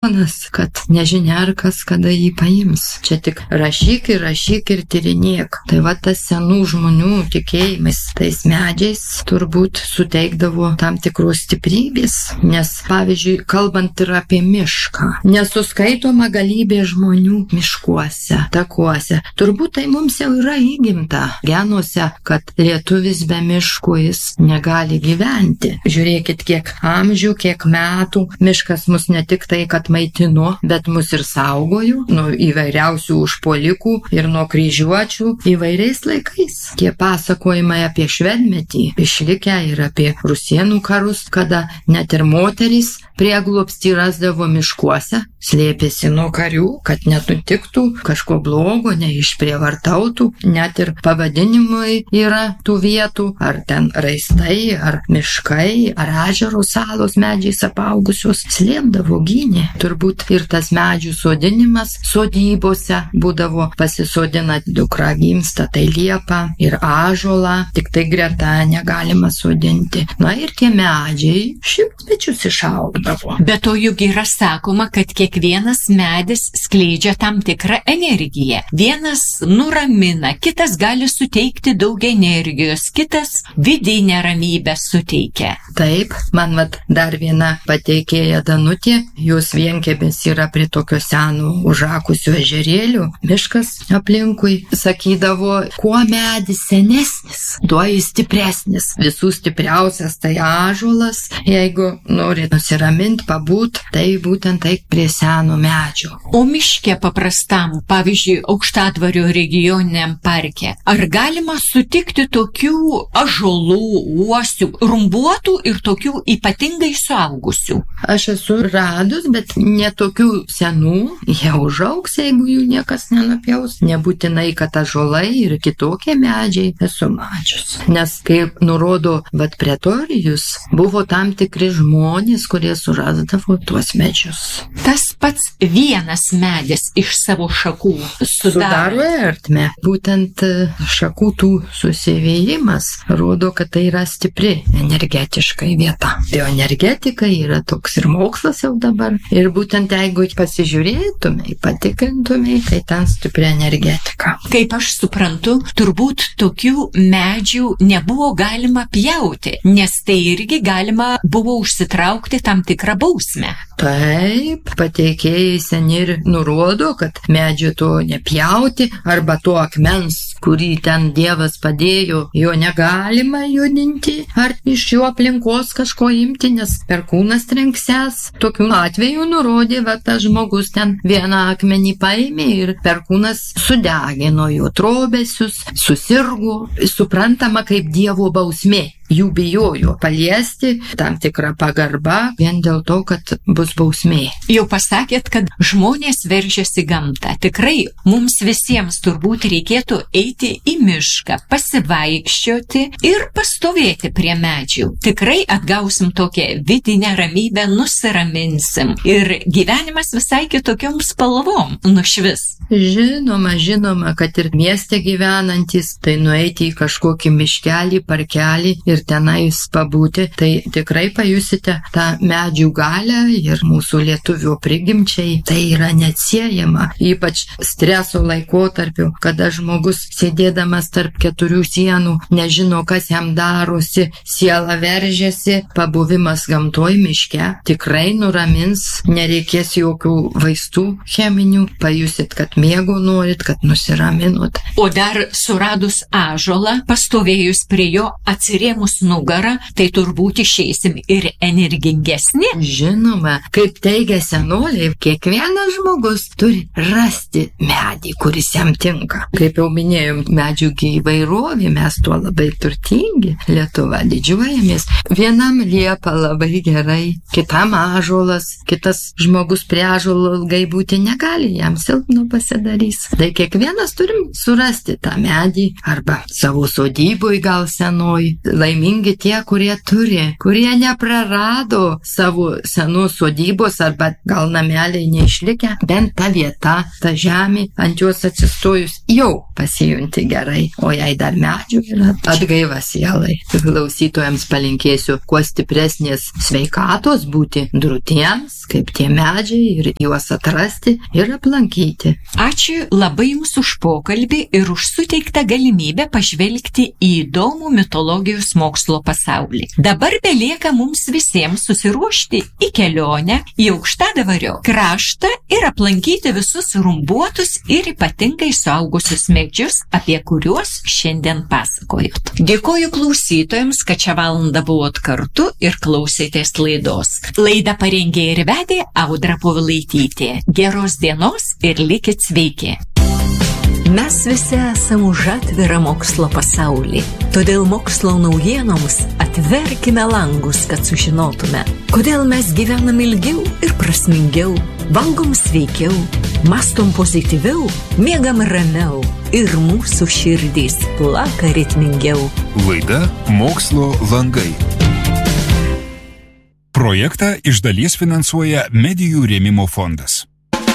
kad nežinia ar kas kada jį paims. Čia tik rašyk ir tyrinėk. Tai va tas senų žmonių tikėjimas tais medžiais turbūt suteikdavo tam tikros stiprybės. Nes, pavyzdžiui, kalbant ir apie mišką, nesuskaitoma galybė žmonių miškuose, takuose. Turbūt tai mums jau yra įgimta genuose, kad lietuvis be miškų jis negali gyventi. Žiūrėkit, kiek amžių, kiek metų miškas mus ne tik tai, kad maitino, bet mus ir saugojo nuo įvairiausių užpuolikų ir nuo kryžiuočių įvairiais laikais. Tie pasakojimai apie švedmetį išlikę ir apie rusėnų karus, kada net ir moterys prieglobstį rasdavo miškuose, slėpėsi nuo karių, kad nenutiktų kažko blogo, neišprievartautų. Net ir pavadinimai yra tų vietų, ar ten raistai, ar miškai, ar ežero salos medžiais apaugusios, slėpdavo, gynė. Turbūt ir tas medžių sodinimas sodybose būdavo, pasisodina dukra gimsta, tai liepą ir ąžuolą, tik tai greta negalima sodinti. Na ir tie medžiai šimtmečius išaugdavo. Bet to juk yra sakoma, kad kiekvienas medis skleidžia tam tikrą energiją. Vienas nuramina, kitas gali suteikti daug energijos, kitas vidinę ramybę suteikia. Taip, man dar viena pateikėja Danutė, jos vienkėmis yra prie tokio seno užakusio ežerėlių, miškas aplinkui, sakydavo, kuo medis senesnis, tuo jis stipresnis. Visų stipriausias tai ąžuolas, jeigu nori nusiraminti, pabūt, tai būtent eik prie seno medžio. O miške paprastam, pavyzdžiui, Aukštadvario regioniniam parke, ar galima sutikti tokių ąžuolų, uosių, rumbuotų ir tokių ypatingai suaugusių? Aš esu radus, bet ne tokių senų, jie užaugs, jeigu jų niekas nenupjaus. Nebūtinai, kad ąžuolai ir kitokie medžiai esu mačius. Nes, kaip nurodo Pretorijus, buvo tam tikri žmonės, kurie surasdavo tuos medžius. Tas pats vienas medis iš savo šakų sudaro ertmę. Būtent šakų tų susivėjimas rodo, kad tai yra stipri energetiškai vieta. Bioenergetika yra toks ir mokslas jau dabar. Ir būtent jeigu pasižiūrėtumai, patikrintumai, tai ten stipri energetika. Kaip aš suprantu, turbūt tokių medžių nebuvo galima pjauti, nes tai irgi galima buvo užsitraukti tam tikrą bausmę. Taip, pateikėjai seni ir nurodo, kad medžio to nepjauti, arba to akmens, kurį ten Dievas padėjo, jo negalima judinti, ar iš jo aplinkos kažko imti, nes perkūnas trenksės. Tokiu atveju nurodė, tas žmogus ten vieną akmenį paėmė ir perkūnas sudegino jo trobesius, susirgo, suprantama kaip Dievo bausmė. Jų bijojo paliesti, tam tikra pagarba, vien dėl to, kad bus bausmė. Jau pasakėt, kad žmonės veržiasi gamtą. Tikrai mums visiems turbūt reikėtų eiti į mišką, pasivaikščioti ir pastovėti prie medžių. Tikrai atgausim tokią vidinę ramybę, nusiraminsim ir gyvenimas visai kitokiom spalvom nušvis. Žinoma, kad ir mieste gyvenantis, tai nueiti į kažkokį miškelį, parkelį ir tenais pabūti, tai tikrai pajusite tą medžių galią ir mūsų lietuvių prigimčiai. Tai yra neatsiejama, ypač streso laikotarpiu, kada žmogus sėdėdamas tarp keturių sienų nežino, kas jam darosi, siela veržiasi, pabuvimas gamtoj miške tikrai nuramins, nereikės jokių vaistų cheminių, pajusit, kad miego norit, kad nusiraminot. O dar suradus ąžuolą, pastovėjus prie jo, atsirėmus nugarą, tai turbūt išeisim ir energingesni. Žinoma, kaip teigia senoliai, kiekvienas žmogus turi rasti medį, kuris jam tinka. Kaip jau minėjom, medžių įvairovė, mes tuo labai turtingi, Lietuva didžiuojamės. Vienam liepa labai gerai, kitam ąžuolas, kitas žmogus prie ąžuolo ilgai būti negali, jam silpnu pasidarys. Tai kiekvienas turim surasti tą medį, arba savo sodyboj gal senoj, Laimingi tie, kurie turi, kurie neprarado savo senos sodybos arba gal nameliai neišlikę, bent ta vieta, ta žemė, ant jos atsistojus jau pasijunti gerai, o jei dar medžių yra atgaiva sielai. Klausytojams palinkėsiu kuo stipresnės sveikatos, būti drūtiems, kaip tie medžiai, ir juos atrasti ir aplankyti. Ačiū labai Jums už pokalbį ir už suteiktą galimybę pažvelgti į įdomų mitologijos mokslo pasaulį. Dabar belieka mums visiems susiruošti į kelionę į Aukštadvario kraštą ir aplankyti visus rumbuotus ir ypatingai suaugusius medžius, apie kuriuos šiandien pasakojot. Dėkoju klausytojams, kad šią valandą buvot kartu ir klausėtės laidos. Laidą parengė ir vedė Audra Povilaitytė. Geros dienos ir likit sveiki. Mes visi esame už atvirą mokslo pasaulį, todėl mokslo naujienoms atverkime langus, kad sužinotume, kodėl mes gyvenam ilgiau ir prasmingiau, valgom sveikiau, mastom pozityviau, miegam ramiau ir mūsų širdys plaka ritmingiau. Laida Mokslo langai. Projektą iš dalies finansuoja Medijų rėmimo fondas.